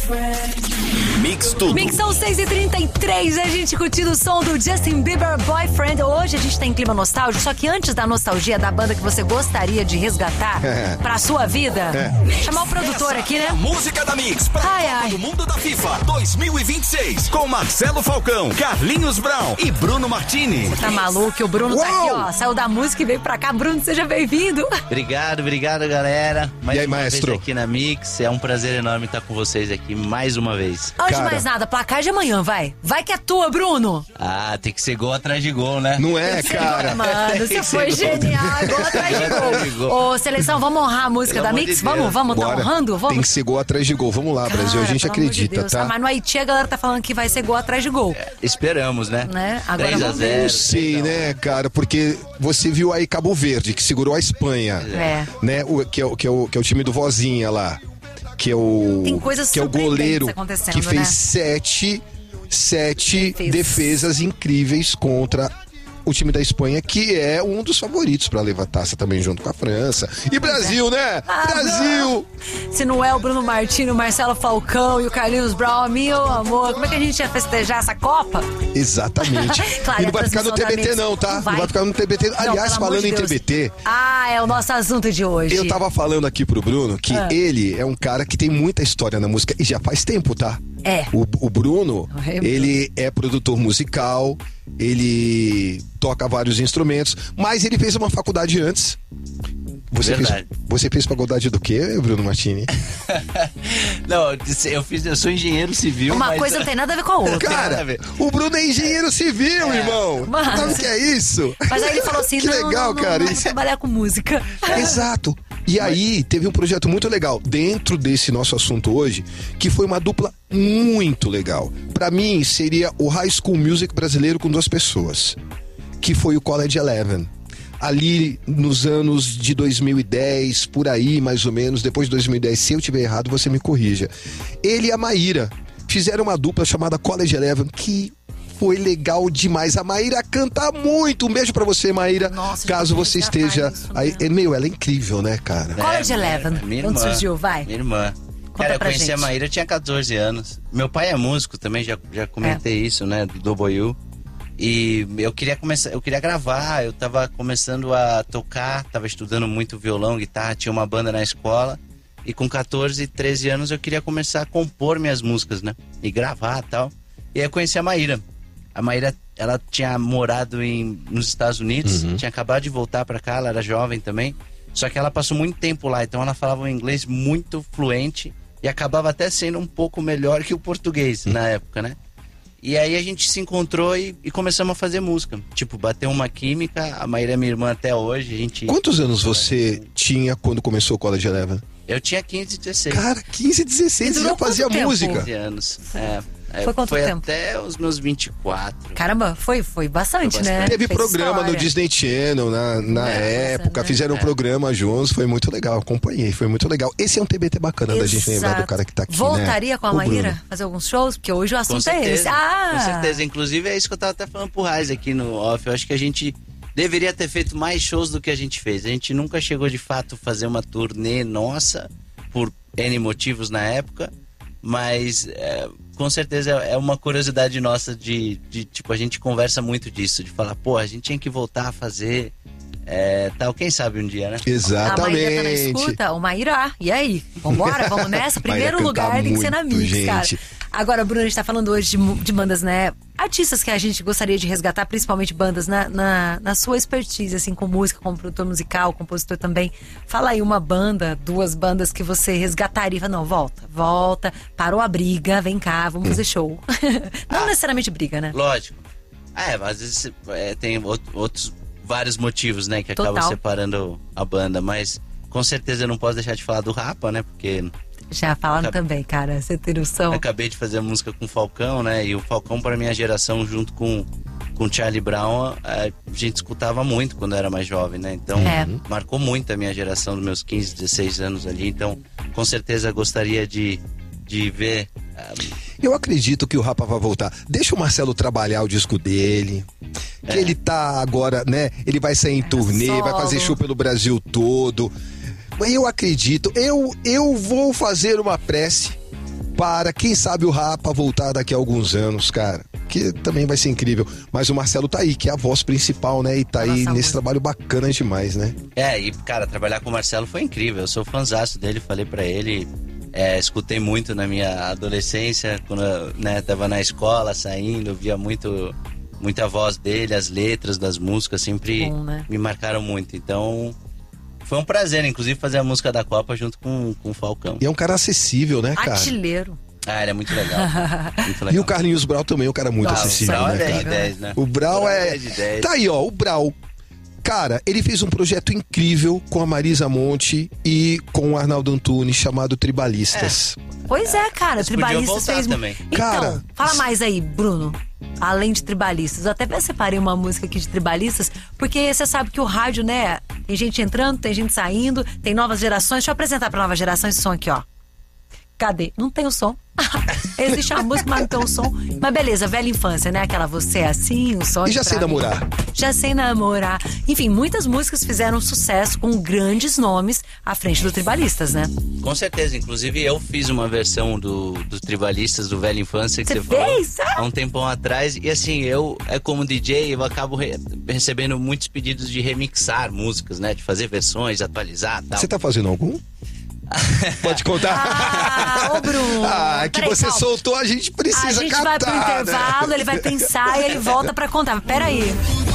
Mix tudo. Mix são 6h33, a gente curtindo o som do Justin Bieber Boyfriend. Hoje a gente tá em clima nostálgico, só que antes da nostalgia da banda que você gostaria de resgatar pra sua vida, chamar o produtor aqui, né? Música da Mix pra Copa do Mundo da FIFA 2026 com Marcelo Falcão, Carlinhos Brown e Bruno Martini. Você tá maluco? O Bruno tá aqui, ó. Saiu da música e veio pra cá. Bruno, seja bem-vindo. Obrigado, galera. E aí, maestro? Vez aqui na Mix. É um prazer enorme estar com vocês aqui mais uma vez. Antes de mais nada, placar de amanhã, vai. Vai que é tua, Bruno. Ah, tem que ser gol atrás de gol, né? Não é, cara? Mano, você foi genial. Gol atrás de gol. Ô, seleção, vamos honrar a música da Mix? Vamos tá honrando? Vamos. Tem que ser gol atrás de gol. Vamos lá, Brasil. A gente acredita, Deus, tá? Mas no Haiti a galera tá falando que vai ser gol atrás de gol. Esperamos, né? Agora 3-0. Não sei, né, cara? Porque você viu aí Cabo Verde, que segurou a Espanha. Né? Que é o time do Vozinha lá. Que é o goleiro que fez sete defesas incríveis contra o time da Espanha, que é um dos favoritos pra levar a taça também junto com a França. E Brasil, né? Brasil! Não. Se não é o Bruno Martini, o Marcelo Falcão e o Carlinhos Brown, meu amor, como é que a gente ia festejar essa Copa? Exatamente. Claro, e não vai ficar no TBT não, tá? Não vai ficar no TBT. Aliás, falando em TBT... é o nosso assunto de hoje. Eu tava falando aqui pro Bruno que ele é um cara que tem muita história na música, e já faz tempo, tá? O Bruno, ele é produtor musical, ele toca vários instrumentos, mas ele fez uma faculdade antes. Você fez faculdade do quê, Bruno Martini? Não, eu sou engenheiro civil. Uma coisa não tem nada a ver com a outra. Cara, o Bruno é engenheiro civil, irmão. Sabe o que é isso? Mas aí ele falou assim, que legal, cara. Não trabalhar com música. Exato. E aí, teve um projeto muito legal dentro desse nosso assunto hoje, que foi uma dupla muito legal. Pra mim, seria o High School Music brasileiro com duas pessoas, que foi o College Eleven. Ali nos anos de 2010, por aí mais ou menos, depois de 2010, se eu tiver errado, você me corrija. Ele e a Maíra fizeram uma dupla chamada College Eleven, que foi legal demais. A Maíra canta muito. Um beijo pra você, Maíra. Nossa, caso você esteja aí. Ela é incrível, né, cara? College Eleven. Quando surgiu, vai? Minha irmã. Cara, eu conheci a Maíra, eu tinha 14 anos. Meu pai é músico também, já comentei isso, né? Do Boiú. E eu queria gravar, eu tava começando a tocar, tava estudando muito violão, guitarra, tinha uma banda na escola. E com 14, 13 anos eu queria começar a compor minhas músicas, né? E gravar e tal. E aí eu conheci a Maíra. A Maíra, ela tinha morado nos Estados Unidos, tinha acabado de voltar pra cá, ela era jovem também. Só que ela passou muito tempo lá, então ela falava um inglês muito fluente e acabava até sendo um pouco melhor que o português na época, né? E aí a gente se encontrou e começamos a fazer música. Tipo, bateu uma química, a Maíra é minha irmã até hoje, a gente... Quantos anos você tinha quando começou o College Eleven? Eu tinha 15, 16. Cara, 15, 16, você já fazia música? 15 anos, Foi tempo? Até os meus 24. Caramba, foi bastante, né? Teve Fez programa história. no Disney Channel na época, né? fizeram um programa juntos, foi muito legal, acompanhei, foi muito legal. Esse é um TBT bacana da gente lembrar do cara que tá aqui, Voltaria, né? com a Maíra fazer alguns shows? Porque hoje o assunto é esse. Com certeza, inclusive é isso que eu tava até falando pro Raiz aqui no off. Eu acho que a gente deveria ter feito mais shows do que a gente fez. A gente nunca chegou de fato a fazer uma turnê nossa, por N motivos na época, mas com certeza é uma curiosidade nossa de tipo, a gente conversa muito disso, de falar, pô, a gente tinha que voltar a fazer tal, quem sabe um dia, né? Exatamente. A Maíra tá na escuta, o Maíra, e aí? Vambora, vamos nessa? Primeiro lugar tem que ser na Mix, gente. cara. Agora, Bruno, a gente tá falando hoje de bandas, né? Artistas que a gente gostaria de resgatar, principalmente bandas na sua expertise, assim, com música, como produtor musical, compositor também. Fala aí uma banda, duas bandas que você resgataria. Fala, não, volta, parou a briga, vem cá, vamos fazer show. Não necessariamente briga, né? Lógico. Mas às vezes tem outros vários motivos, né, que acabam separando a banda, mas com certeza eu não posso deixar de falar do Rapa, né, porque... Já falaram também, cara, você tem noção. Acabei de fazer a música com o Falcão, né? E o Falcão, pra minha geração, junto com o Charlie Brown, a gente escutava muito quando eu era mais jovem, né? Então, marcou muito a minha geração, dos meus 15, 16 anos ali. Então, com certeza gostaria de ver... Eu acredito que o Rapa vai voltar. Deixa o Marcelo trabalhar o disco dele. Que ele tá agora, né? Ele vai sair em turnê, vai fazer show pelo Brasil todo. Eu acredito, eu vou fazer uma prece para, quem sabe, o Rapa voltar daqui a alguns anos, cara. Que também vai ser incrível. Mas o Marcelo tá aí, que é a voz principal, né? E tá aí nesse trabalho bacana demais, né? E, cara, trabalhar com o Marcelo foi incrível. Eu sou fãzaço dele, falei pra ele. Escutei muito na minha adolescência, quando eu tava na escola, saindo, via muita voz dele, as letras das músicas sempre me marcaram muito. Então, foi um prazer, inclusive, fazer a música da Copa junto com o Falcão. E é um cara acessível, né, cara? Artilheiro. Ele é muito legal. Muito legal. E o Carlinhos Brau também é um cara muito acessível, o Brau né, é 10 cara? de 10, né? O Brau é... 10 de 10. Tá aí, ó, o Brau. Cara, ele fez um projeto incrível com a Marisa Monte e com o Arnaldo Antunes, chamado Tribalistas. Pois é, cara, Tribalistas fez... também. Então, cara, fala mais aí, Bruno. Além de Tribalistas, eu até separei uma música aqui de Tribalistas, porque você sabe que o rádio, né, tem gente entrando, tem gente saindo, tem novas gerações. Deixa eu apresentar pra nova geração esse som aqui, ó. Cadê? Não tem o som. Existe a música, mas não tem o som. Mas beleza, velha infância, né? Aquela Você é Assim, o som. E Já Sei Namorar. Já Sei Namorar. Enfim, muitas músicas fizeram sucesso com grandes nomes à frente do Tribalistas, né? Com certeza. Inclusive, eu fiz uma versão do Tribalistas, do Velha Infância, que você fez? Falou há um tempão atrás. E assim, como DJ, eu acabo recebendo muitos pedidos de remixar músicas, né? De fazer versões, atualizar e tal. Você tá fazendo algum? Pode contar. Ô Bruno. Que você soltou, a gente precisa catar. A gente vai pro intervalo, ele vai pensar e ele volta pra contar. Peraí.